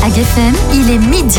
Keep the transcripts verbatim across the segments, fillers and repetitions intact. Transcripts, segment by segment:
À G F M, il est midi.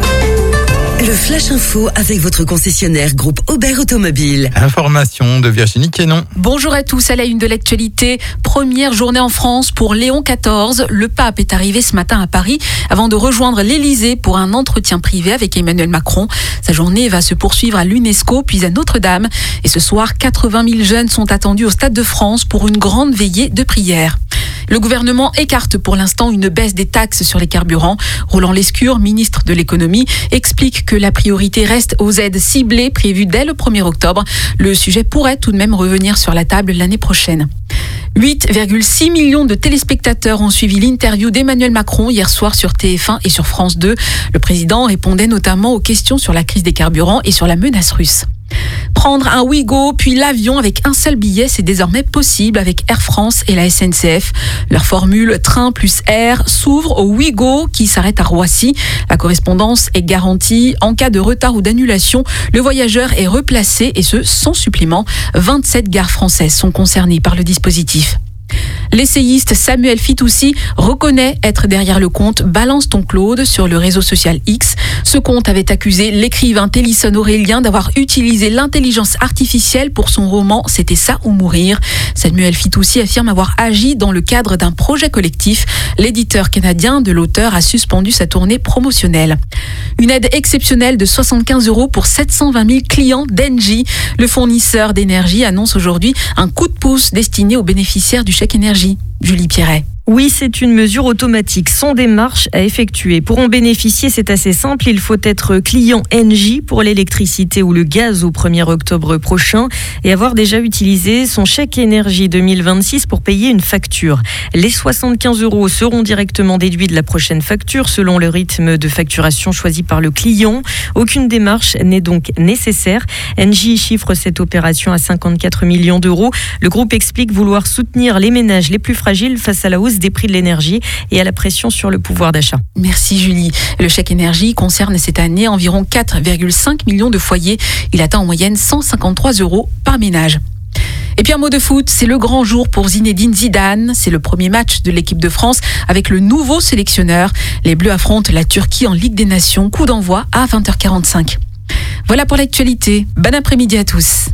Le Flash Info avec votre concessionnaire groupe Aubert Automobile. Information de Virginie Quénon. Bonjour à tous, à la une de l'actualité. Première journée en France pour Léon quatorze. Le pape est arrivé ce matin à Paris avant de rejoindre l'Élysée pour un entretien privé avec Emmanuel Macron. Sa journée va se poursuivre à l'UNESCO puis à Notre-Dame. Et ce soir, quatre-vingt mille jeunes sont attendus au Stade de France pour une grande veillée de prière. Le gouvernement écarte pour l'instant une baisse des taxes sur les carburants. Roland Lescure, ministre de l'économie, explique que la priorité reste aux aides ciblées prévues dès le premier octobre. Le sujet pourrait tout de même revenir sur la table l'année prochaine. huit virgule six millions de téléspectateurs ont suivi l'interview d'Emmanuel Macron hier soir sur T F un et sur France deux. Le président répondait notamment aux questions sur la crise des carburants et sur la menace russe. Prendre un Ouigo puis l'avion avec un seul billet, c'est désormais possible avec Air France et la S N C F. Leur formule train plus air s'ouvre au Ouigo qui s'arrête à Roissy. La correspondance est garantie. En cas de retard ou d'annulation, le voyageur est replacé et ce, sans supplément. vingt-sept gares françaises sont concernées par le dispositif. L'essayiste Samuel Fitoussi reconnaît être derrière le compte Balance ton Claude sur le réseau social X. Ce compte avait accusé l'écrivain Télisson Aurélien d'avoir utilisé l'intelligence artificielle pour son roman C'était ça ou mourir. Samuel Fitoussi affirme avoir agi dans le cadre d'un projet collectif. L'éditeur canadien de l'auteur a suspendu sa tournée promotionnelle. Une aide exceptionnelle de soixante-quinze euros pour sept cent vingt mille clients d'Engie. Le fournisseur d'énergie annonce aujourd'hui un coup de pouce destiné aux bénéficiaires du chèque énergie. Julie Pierret. Oui, c'est une mesure automatique sans démarche à effectuer. Pour en bénéficier, c'est assez simple. Il faut être client Engie pour l'électricité ou le gaz au premier octobre prochain et avoir déjà utilisé son chèque énergie deux mille vingt-six pour payer une facture. Les soixante-quinze euros seront directement déduits de la prochaine facture selon le rythme de facturation choisi par le client. Aucune démarche n'est donc nécessaire. Engie chiffre cette opération à cinquante-quatre millions d'euros. Le groupe explique vouloir soutenir les ménages les plus fragiles face à la hausse des prix de l'énergie et à la pression sur le pouvoir d'achat. Merci Julie. Le chèque énergie concerne cette année environ quatre virgule cinq millions de foyers. Il atteint en moyenne cent cinquante-trois euros par ménage. Et puis un mot de foot, c'est le grand jour pour Zinedine Zidane. C'est le premier match de l'équipe de France avec le nouveau sélectionneur. Les Bleus affrontent la Turquie en Ligue des Nations. Coup d'envoi à vingt heures quarante-cinq. Voilà pour l'actualité. Bon après-midi à tous.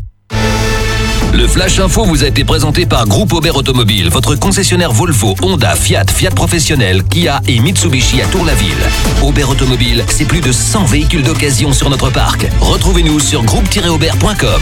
Le Flash Info vous a été présenté par Groupe Aubert Automobile, votre concessionnaire Volvo, Honda, Fiat, Fiat Professionnel, Kia et Mitsubishi à Tour-la-Ville. Aubert Automobile, c'est plus de cent véhicules d'occasion sur notre parc. Retrouvez-nous sur groupe tiret aubert point com.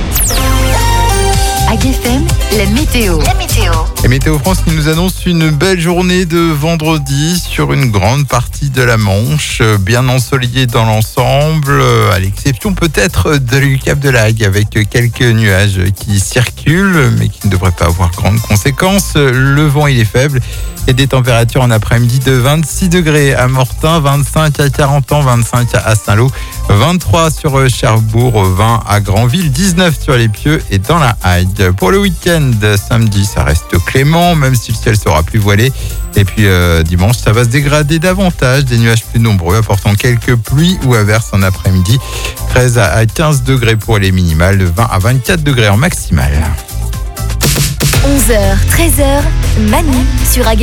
À G F M, la météo. La météo. Et Météo France qui nous annonce une belle journée de vendredi sur une grande partie de la Manche, bien ensoleillée dans l'ensemble, à l'exception peut-être de l'Ucap de Lague avec quelques nuages qui circulent mais qui ne devraient pas avoir grandes conséquences. Le vent il est faible et des températures en après-midi de vingt-six degrés à Mortain, vingt-cinq à Carentan, vingt-cinq à Saint-Lô, vingt-trois sur Cherbourg, vingt à Granville, dix-neuf sur les Pieux et dans la Haye. Pour le week-end, samedi, ça reste clément, même si le ciel sera plus voilé. Et puis euh, dimanche, ça va se dégrader davantage, des nuages plus nombreux, apportant quelques pluies ou averses en après-midi. treize à quinze degrés pour les minimales, vingt à vingt-quatre degrés en maximale. onze heures, treize heures, Manu sur A G F M.